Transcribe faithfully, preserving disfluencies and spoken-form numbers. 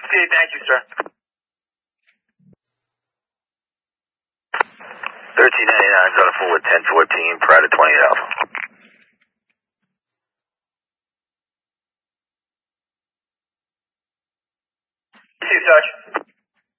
Okay, thank you, sir. thirteen ninety-nine, going to forward ten fourteen, prior to twenty Alpha. See you, Sarge.